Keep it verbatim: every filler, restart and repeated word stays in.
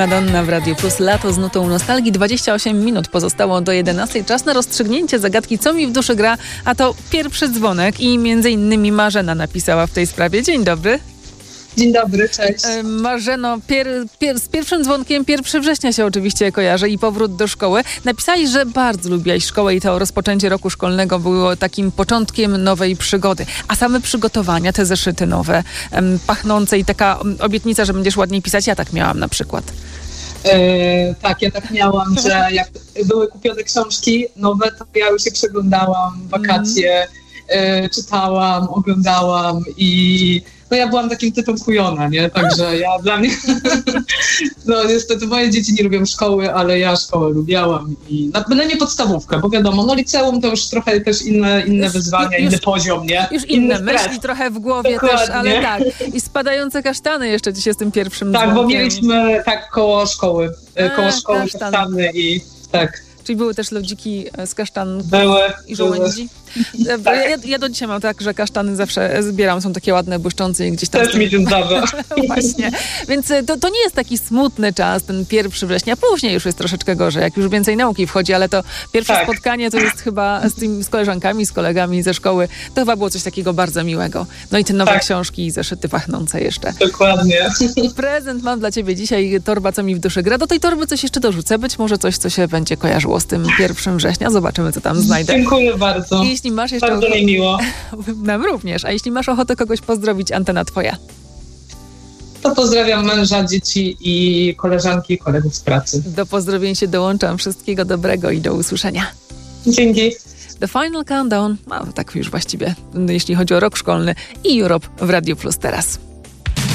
Madonna w Radiu Plus. Lato z nutą nostalgii. dwadzieścia osiem minut pozostało do jedenastej. Czas na rozstrzygnięcie zagadki, co mi w duszy gra, a to pierwszy dzwonek i między innymi Marzena napisała w tej sprawie. Dzień dobry. Dzień dobry, cześć. Marzeno, pier, pier, z pierwszym dzwonkiem pierwszego września się oczywiście kojarzy i powrót do szkoły. Napisałeś, że bardzo lubiłaś szkołę i to rozpoczęcie roku szkolnego było takim początkiem nowej przygody. A same przygotowania, te zeszyty nowe, em, pachnące i taka obietnica, że będziesz ładniej pisać, ja tak miałam na przykład. E, tak, ja tak miałam, że jak były kupione książki nowe, to ja już je przeglądałam, wakacje, mm. e, czytałam, oglądałam i no ja byłam takim typem kujona, nie? Także ja dla mnie, no niestety moje dzieci nie lubią szkoły, ale ja szkołę lubiałam i na pewno nie podstawówkę, bo wiadomo, no liceum to już trochę też inne, inne już, wyzwania, już, inny poziom, nie? Już inne myśli trochę w głowie Dokładnie. Też, ale tak. I spadające kasztany jeszcze dzisiaj z tym pierwszym Tak, dzwonkiem. Bo mieliśmy tak koło szkoły, A, koło szkoły kasztany. kasztany i tak. Czyli były też lodziki z kasztanów były, i żołędzi? Były. Ja, ja do dzisiaj mam tak, że kasztany zawsze zbieram, są takie ładne, błyszczące i gdzieś tam... Też mi tym zdarza. Właśnie. Więc to, to nie jest taki smutny czas, ten pierwszy września. Później już jest troszeczkę gorzej, jak już więcej nauki wchodzi, ale to pierwsze tak. spotkanie to jest chyba z, tym, z koleżankami, z kolegami ze szkoły. To chyba było coś takiego bardzo miłego. No i te nowe tak. książki i zeszyty pachnące jeszcze. Dokładnie. Prezent mam dla ciebie dzisiaj, torba, co mi w duszy gra. Do tej torby coś jeszcze dorzucę, być może coś, co się będzie kojarzyło z tym pierwszym września. Zobaczymy, co tam znajdę. Dziękuję bardzo. I jeśli masz jeszcze bardzo mi miło. Nam również. A jeśli masz ochotę kogoś pozdrowić, antena twoja. To pozdrawiam męża, dzieci i koleżanki i kolegów z pracy. Do pozdrowień się dołączam. Wszystkiego dobrego i do usłyszenia. Dzięki. The Final Countdown, no tak już właściwie, jeśli chodzi o rok szkolny i Europe w Radiu Plus teraz.